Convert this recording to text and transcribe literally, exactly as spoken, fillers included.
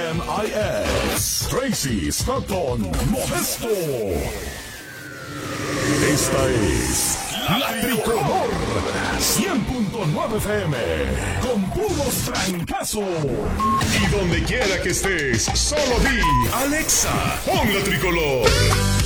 M I S, Tracy Stockton Modesto. Esta es La Tricolor cien punto nueve F M, con puros trancazos. Y donde quiera que estés, solo di Alexa, pon La Tricolor.